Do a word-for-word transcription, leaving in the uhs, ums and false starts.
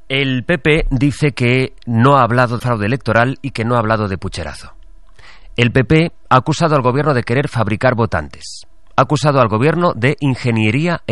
El P P dice que no ha hablado de fraude electoral y que no ha hablado de pucherazo. El P P ha acusado al gobierno de querer fabricar votantes. Ha acusado al gobierno de ingeniería